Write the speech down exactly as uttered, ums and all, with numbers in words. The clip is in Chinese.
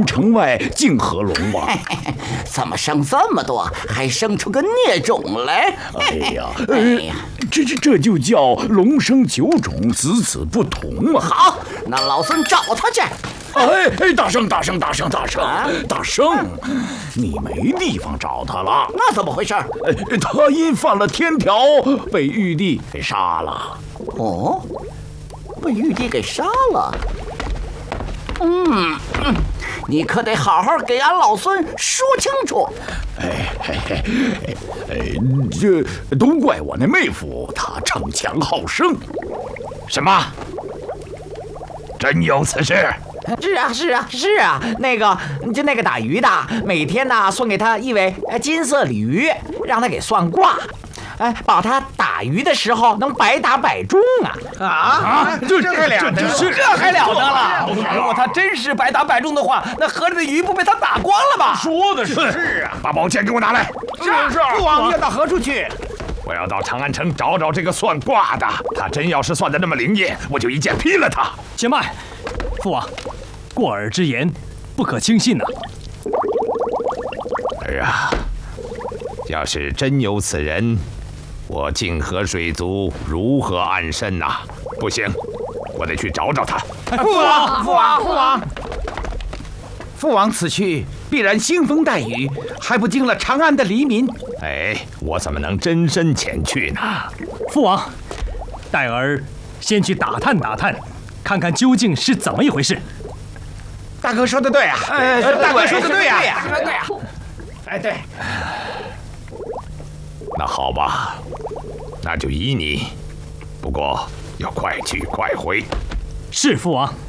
城外泾河龙王。 怎么生这么多，还生出个孽种来？ 哎呀，哎呀，这这这就叫龙生九种，子子不同嘛。 好，那老孙找他去。 哎哎，大圣大圣大圣大圣大圣，你没地方找他了。 那怎么回事？ 哎，他因犯了天条，被玉帝给杀了。 哦，被玉帝给杀了。嗯嗯，你可得好好给俺老孙说清楚。 哎嘿嘿，哎，这都怪我那妹夫，他逞强好胜。什么？真有此事？ 是啊，是啊，是啊，那个就那个打鱼的，每天呢送给他一尾金色鲤鱼，让他给算卦，哎，保他打鱼的时候能百打百中啊！ 啊，这这还了得？这还了得了！如果他真是百打百中的话，那河里的鱼不被他打光了吧？ 说的是。是啊，把宝剑给我拿来。 是是。父王要到何处去？ 我要到长安城找找这个算卦的，他真要是算得那么灵验，我就一剑劈了他。 且慢，父王。过耳之言，不可轻信呐！ 哎呀，要是真有此人，我泾河水族如何安身呐？不行，我得去找找他。 父王，父王，父王，父王此去必然腥风带雨，还不惊了长安的黎民。 哎，我怎么能真身前去呢？ 父王，待儿先去打探打探，看看究竟是怎么一回事。 大哥说的对啊！哎，大哥说的对呀，说的对呀！哎，对。 那好吧，那就依你，不过要快去快回。 是父王。